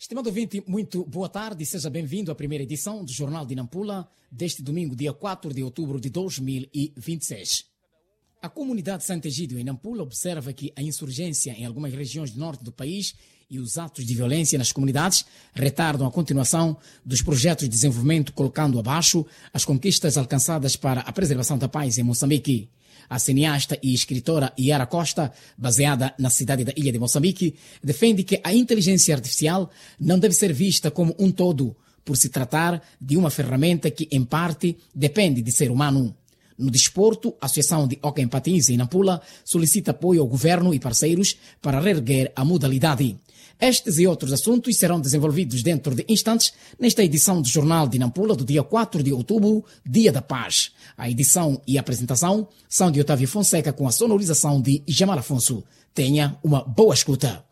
Estimado ouvinte, muito boa tarde e seja bem-vindo à primeira edição do Jornal de Nampula deste domingo, dia 4 de outubro de 2026. A comunidade de Santo Egídio em Nampula observa que a insurgência em algumas regiões do norte do país e os atos de violência nas comunidades retardam a continuação dos projetos de desenvolvimento, colocando abaixo as conquistas alcançadas para a preservação da paz em Moçambique. A cineasta e escritora Yara Costa, baseada na cidade da ilha de Moçambique, defende que a inteligência artificial não deve ser vista como um todo, por se tratar de uma ferramenta que, em parte, depende de ser humano. No desporto, a Associação de Hóquei Patins em Nampula solicita apoio ao governo e parceiros para reerguer a modalidade. Estes e outros assuntos serão desenvolvidos dentro de instantes nesta edição do Jornal de Nampula do dia 4 de outubro, Dia da Paz. A edição e a apresentação são de Otávio Fonseca com a sonorização de Jamal Afonso. Tenha uma boa escuta.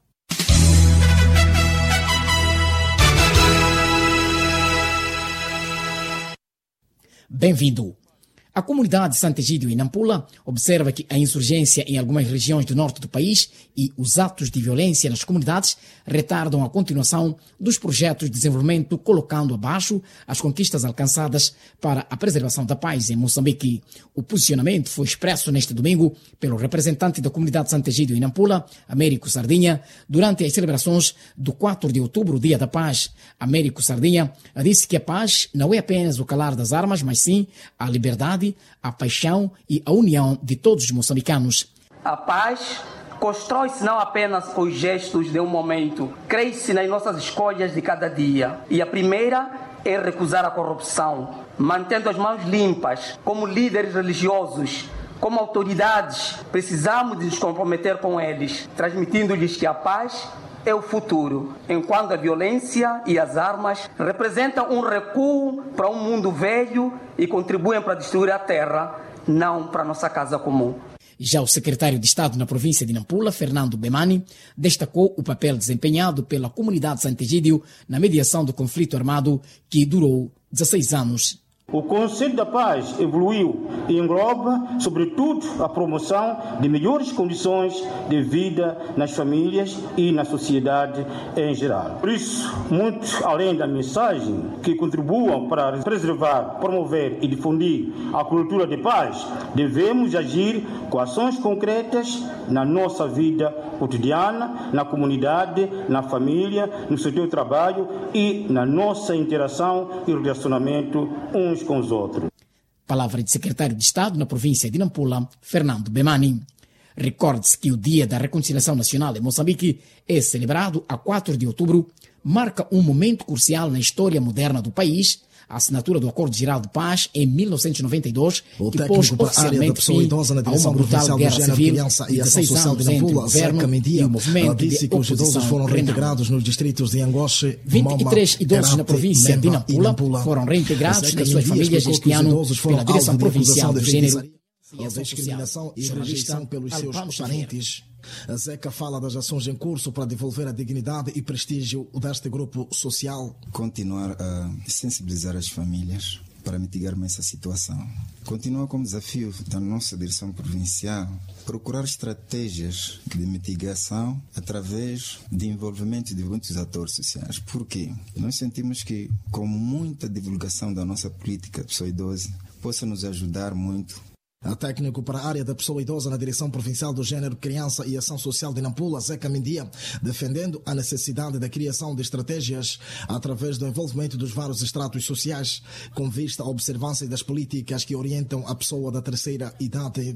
Bem-vindo. A comunidade de Santo Egídio em Nampula observa que a insurgência em algumas regiões do norte do país e os atos de violência nas comunidades retardam a continuação dos projetos de desenvolvimento, colocando abaixo as conquistas alcançadas para a preservação da paz em Moçambique. O posicionamento foi expresso neste domingo pelo representante da comunidade de Santo Egídio em Nampula, Américo Sardinha, durante as celebrações do 4 de outubro, Dia da Paz. Américo Sardinha disse que a paz não é apenas o calar das armas, mas sim a liberdade, a paixão e a união de todos os moçambicanos. A paz constrói-se não apenas com os gestos de um momento, cresce nas nossas escolhas de cada dia. E a primeira é recusar a corrupção, mantendo as mãos limpas. Como líderes religiosos, como autoridades, precisamos de nos comprometer com eles, transmitindo-lhes que a paz é o futuro, enquanto a violência e as armas representam um recuo para um mundo velho e contribuem para destruir a terra, não para a nossa casa comum. Já o secretário de Estado na província de Nampula, Fernando Bemani, destacou o papel desempenhado pela comunidade de Santo Egídio na mediação do conflito armado que durou 16 anos. O Conselho da Paz evoluiu e engloba, sobretudo, a promoção de melhores condições de vida nas famílias e na sociedade em geral. Por isso, muito além da mensagem que contribuam para preservar, promover e difundir a cultura de paz, devemos agir com ações concretas na nossa vida cotidiana, na comunidade, na família, no setor do trabalho e na nossa interação e relacionamento uns com os outros. Palavra de secretário de Estado na província de Nampula, Fernando Bemani. Recorde-se que o Dia da Reconciliação Nacional em Moçambique é celebrado a 4 de outubro, marca um momento crucial na história moderna do país, a assinatura do Acordo Geral de Paz em 1992, que pôs oficialmente fim a uma brutal guerra civil e 16 anos entre o governo e o movimento de oposição foram reintegrados nos distritos de Angoche, 23 idosos na província de Nampula foram reintegrados nas suas famílias este ano pela Direção Provincial do Gênero a discriminação e rejeição pelos seus parentes. A Zeca fala das ações em curso para devolver a dignidade e prestígio deste grupo social. Continuar a sensibilizar as famílias para mitigarmos essa situação. Continua como desafio da nossa direção provincial procurar estratégias de mitigação através de envolvimento de muitos atores sociais. Por quê? Nós sentimos que com muita divulgação da nossa política pessoa idosa possa nos ajudar muito. A técnico para a área da pessoa idosa na Direção Provincial do Gênero, Criança e Ação Social de Nampula, Zeca Mendia, defendendo a necessidade da criação de estratégias através do envolvimento dos vários estratos sociais, com vista à observância das políticas que orientam a pessoa da terceira idade.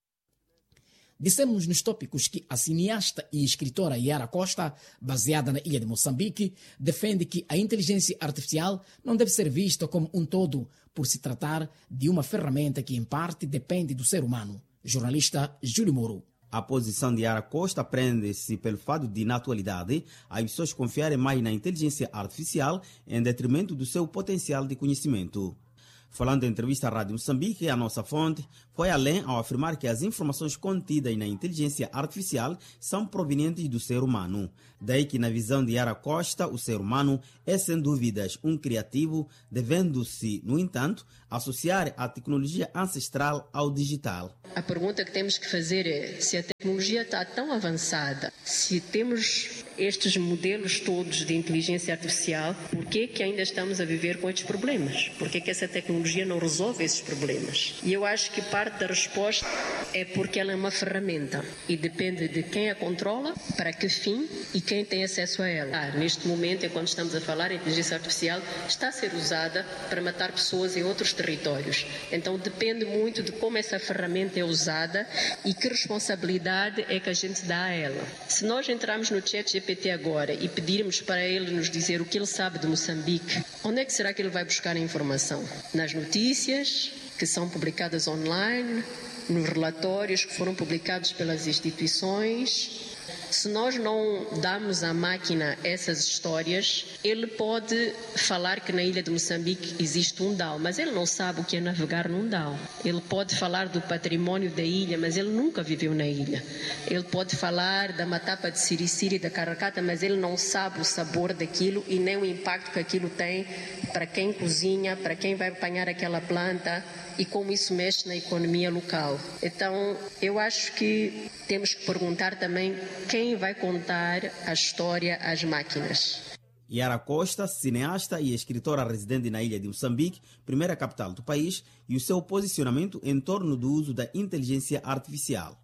Dissemos nos tópicos que a cineasta e escritora Yara Costa, baseada na ilha de Moçambique, defende que a inteligência artificial não deve ser vista como um todo, por se tratar de uma ferramenta que, em parte, depende do ser humano. Jornalista Júlio Moro. A posição de Yara Costa prende-se pelo fato de, na atualidade, as pessoas confiarem mais na inteligência artificial em detrimento do seu potencial de conhecimento. Falando em entrevista à Rádio Moçambique, a nossa fonte foi além ao afirmar que as informações contidas na inteligência artificial são provenientes do ser humano. Daí que, na visão de Yara Costa, o ser humano é, sem dúvidas, um criativo, devendo-se, no entanto, associar a tecnologia ancestral ao digital. A pergunta que temos que fazer é se a tecnologia está tão avançada, se temos estes modelos todos de inteligência artificial, por que ainda estamos a viver com estes problemas? Por que essa tecnologia não resolve esses problemas? E eu acho que parte da resposta é porque ela é uma ferramenta e depende de quem a controla, para que fim e quem tem acesso a ela. Neste momento, enquanto estamos a falar, a inteligência artificial está a ser usada para matar pessoas em outros territórios. Então depende muito de como essa ferramenta é usada e que responsabilidade é que a gente dá a ela. Se nós entrarmos no ChatGPT agora e pedirmos para ele nos dizer o que ele sabe de Moçambique, onde é que será que ele vai buscar a informação? Nas notícias que são publicadas online, nos relatórios que foram publicados pelas instituições. Se nós não damos à máquina essas histórias, ele pode falar que na ilha de Moçambique existe um DAO, mas ele não sabe o que é navegar num DAO. Ele pode falar do património da ilha, mas ele nunca viveu na ilha. Ele pode falar da matapa de Siriciri e da Caracata, mas ele não sabe o sabor daquilo e nem o impacto que aquilo tem para quem cozinha, para quem vai apanhar aquela planta e como isso mexe na economia local. Então, eu acho que temos que perguntar também quem vai contar a história às máquinas. Yara Costa, cineasta e escritora residente na ilha de Moçambique, primeira capital do país, e o seu posicionamento em torno do uso da inteligência artificial.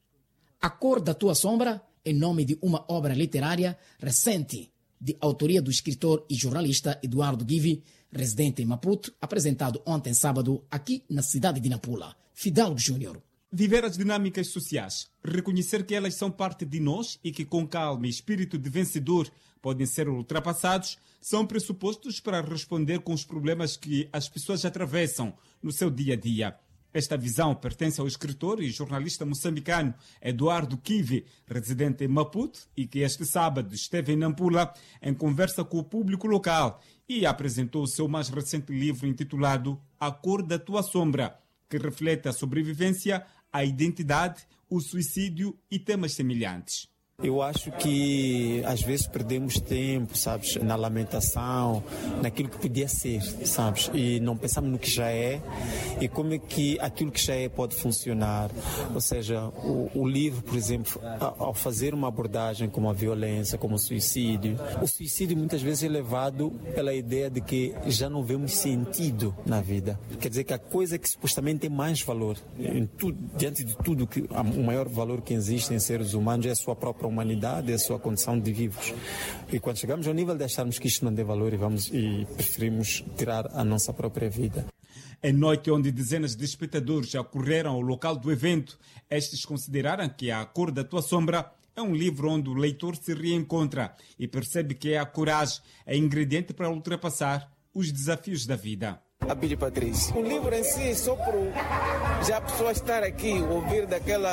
A Cor da Tua Sombra é nome de uma obra literária recente, de autoria do escritor e jornalista Eduardo Givi, residente em Maputo, apresentado ontem sábado aqui na cidade de Nampula. Fidalgo Júnior. Viver as dinâmicas sociais, reconhecer que elas são parte de nós e que com calma e espírito de vencedor podem ser ultrapassados, são pressupostos para responder com os problemas que as pessoas atravessam no seu dia a dia. Esta visão pertence ao escritor e jornalista moçambicano Eduardo Givi, residente em Maputo, e que este sábado esteve em Nampula em conversa com o público local e apresentou o seu mais recente livro intitulado A Cor da Tua Sombra, que reflete a sobrevivência, a identidade, o suicídio e temas semelhantes. Eu acho que às vezes perdemos tempo, sabes, na lamentação, naquilo que podia ser, sabes, e não pensamos no que já é e como é que aquilo que já é pode funcionar. Ou seja, o livro, por exemplo, ao fazer uma abordagem como a violência, como o suicídio muitas vezes é levado pela ideia de que já não vemos sentido na vida. Quer dizer que a coisa que supostamente tem mais valor, diante de tudo, que o maior valor que existe em seres humanos é a sua própria humanidade, é a sua condição de vivos. E quando chegamos ao nível de acharmos que isto não tem valor e preferimos tirar a nossa própria vida. Em noite onde dezenas de espectadores acorreram ao local do evento, estes consideraram que A Cor da Tua Sombra é um livro onde o leitor se reencontra e percebe que a coragem é ingrediente para ultrapassar os desafios da vida. A Billy Patrícia. O livro em si, só por já a pessoa estar aqui, ouvir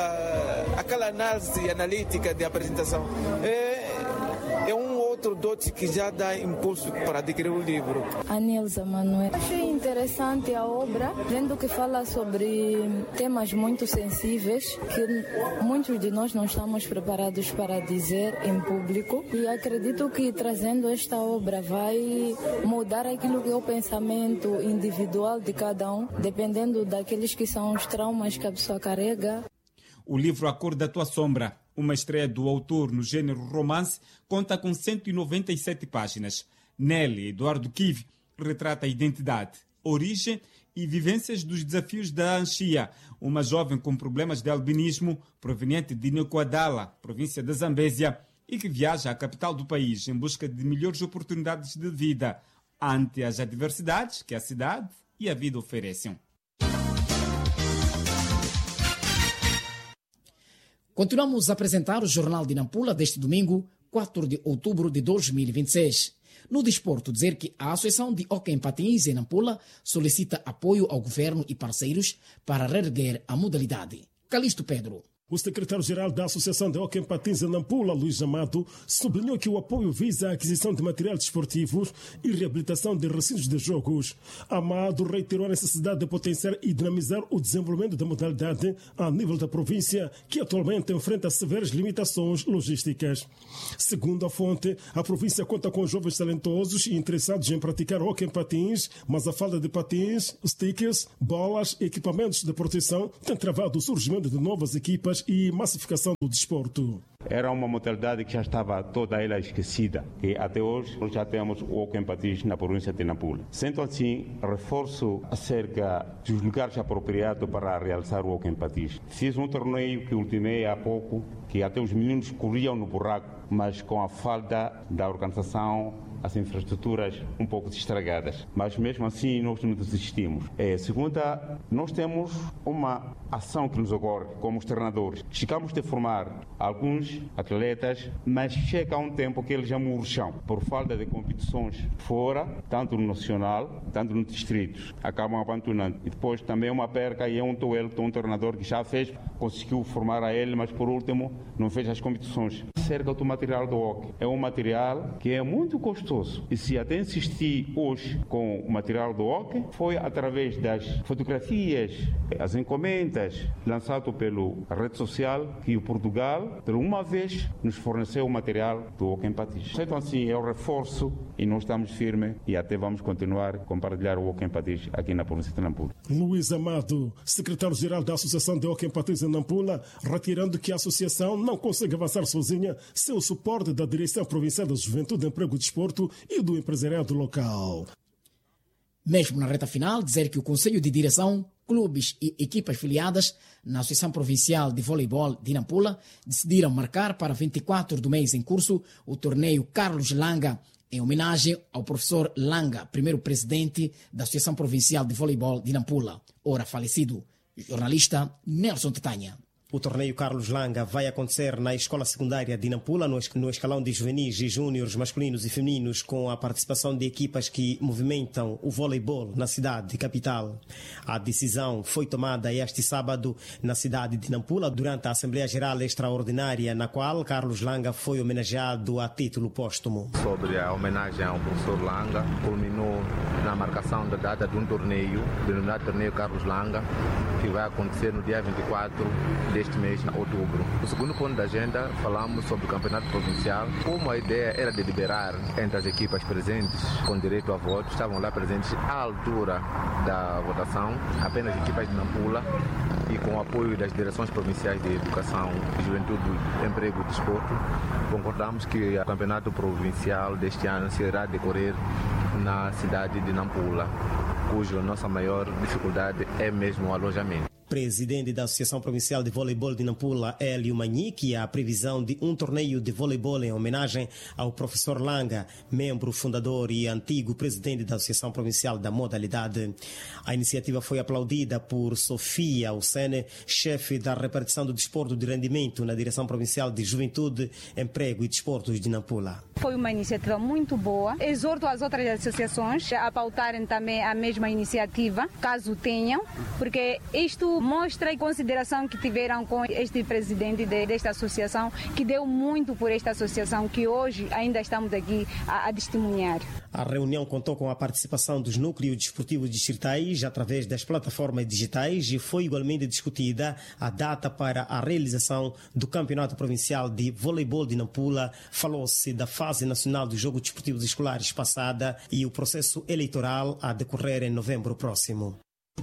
aquela análise analítica de apresentação, é um outro dote que já dá impulso para adquirir o livro. A Nilza Manuel. Achei interessante a obra, vendo que fala sobre temas muito sensíveis que muitos de nós não estamos preparados para dizer em público, e acredito que trazendo esta obra vai mudar aquilo que é o pensamento individual de cada um, dependendo daqueles que são os traumas que a pessoa carrega. O livro A Cor da Tua Sombra, uma estreia do autor no gênero romance, conta com 197 páginas. Nele, Eduardo Givi retrata a identidade, origem e vivências dos desafios da Anchia, uma jovem com problemas de albinismo proveniente de Nquadala, província da Zambésia, e que viaja à capital do país em busca de melhores oportunidades de vida ante as adversidades que a cidade e a vida oferecem. Continuamos a apresentar o Jornal de Nampula deste domingo, 4 de outubro de 2026. No desporto, dizer que a Associação de Hóquei em Patins em Nampula solicita apoio ao governo e parceiros para reerguer a modalidade. Calixto Pedro. O secretário-geral da Associação de Hóquei em Patins em Nampula, Luís Amado, sublinhou que o apoio visa a aquisição de materiais desportivos e reabilitação de recintos de jogos. Amado reiterou a necessidade de potenciar e dinamizar o desenvolvimento da modalidade a nível da província, que atualmente enfrenta severas limitações logísticas. Segundo a fonte, a província conta com jovens talentosos e interessados em praticar hóquei em patins, mas a falta de patins, stickers, bolas e equipamentos de proteção tem travado o surgimento de novas equipas e massificação do desporto. era uma modalidade que já estava toda ela esquecida e até hoje nós já temos o hóquei em patins na província de Nampula. Sendo assim, reforço acerca dos lugares apropriados para realizar o hóquei em patins. Fiz um torneio que ultimei há pouco, que até os meninos corriam no buraco, mas com a falta da organização, as infraestruturas um pouco estragadas. Mas mesmo assim nós não desistimos. Segunda, nós temos uma ação que nos ocorre como os treinadores. Chegamos a formar alguns atletas, mas chega um tempo que eles já murcham por falta de competições fora, tanto no nacional, tanto no distrito. Acabam abandonando. E depois também uma perca e um treinador que já fez, conseguiu formar a ele, mas por último não fez as competições. Cerca do material do hóquei. É um material que é muito custoso. E se até insisti hoje com o material do hóquei, foi através das fotografias, as encomendas lançadas pela rede social que o Portugal, por uma vez, nos forneceu o material do hóquei em patins. Então assim, é o reforço e nós estamos firmes e até vamos continuar a compartilhar o hóquei em patins aqui na província de Nampula. Luís Amado, secretário-geral da Associação de Hóquei em Patins em Nampula, retirando que a associação não consegue avançar sozinha sem o suporte da Direção Provincial da Juventude, Emprego e Desporto e do empresariado local. Mesmo na reta final, dizer que o Conselho de Direção, clubes e equipas filiadas na Associação Provincial de Voleibol de Nampula decidiram marcar para 24 do mês em curso o torneio Carlos Langa, em homenagem ao professor Langa, primeiro presidente da Associação Provincial de Voleibol de Nampula, ora falecido. Jornalista Nelson Tetanha. O torneio Carlos Langa vai acontecer na Escola Secundária de Nampula, no escalão de juvenis e júniores masculinos e femininos, com a participação de equipas que movimentam o voleibol na cidade capital. A decisão foi tomada este sábado na cidade de Nampula, durante a Assembleia Geral Extraordinária, na qual Carlos Langa foi homenageado a título póstumo. Sobre a homenagem ao professor Langa, culminou na marcação da data de um torneio, denominado Torneio Carlos Langa, que vai acontecer no dia 24 deste mês, de outubro. O segundo ponto da agenda, falamos sobre o campeonato provincial. Como a ideia era deliberar entre as equipas presentes com direito a voto, estavam lá presentes à altura da votação apenas equipas de Nampula e com o apoio das direções provinciais de Educação, Juventude, Emprego e Desporto, concordamos que o campeonato provincial deste ano será decorrer na cidade de Nampula, cuja nossa maior dificuldade é mesmo o alojamento. Presidente da Associação Provincial de Voleibol de Nampula, Hélio Manhique, a previsão de um torneio de voleibol em homenagem ao professor Langa, membro fundador e antigo presidente da Associação Provincial da modalidade. A iniciativa foi aplaudida por Sofia Ucene, chefe da repartição do desporto de rendimento na Direção Provincial de Juventude, Emprego e Desportos de Nampula. Foi uma iniciativa muito boa. Exorto as outras associações a pautarem também a mesma iniciativa, caso tenham, porque isto mostra a consideração que tiveram com este presidente desta associação, que deu muito por esta associação, que hoje ainda estamos aqui a testemunhar. A reunião contou com a participação dos núcleos desportivos distritais através das plataformas digitais e foi igualmente discutida a data para a realização do Campeonato Provincial de Voleibol de Nampula. Falou-se da fase nacional dos Jogos Desportivos Escolares passada e o processo eleitoral a decorrer em novembro próximo.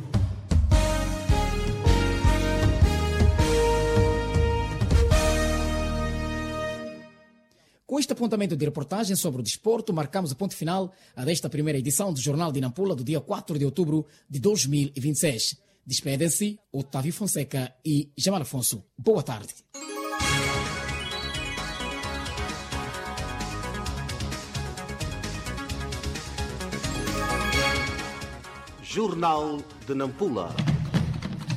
Com este apontamento de reportagem sobre o desporto, marcamos o ponto final a desta primeira edição do Jornal de Nampula do dia 4 de outubro de 2026. Despedem-se Otávio Fonseca e Jamal Afonso. Boa tarde. Jornal de Nampula.